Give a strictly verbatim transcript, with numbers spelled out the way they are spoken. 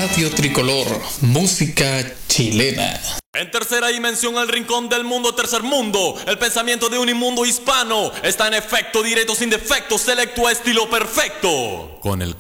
Radio Tricolor, música chilena. En tercera dimensión, el rincón del mundo, tercer mundo. El pensamiento de un inmundo hispano está en efecto, directo, sin defecto, selecto, estilo perfecto. Con el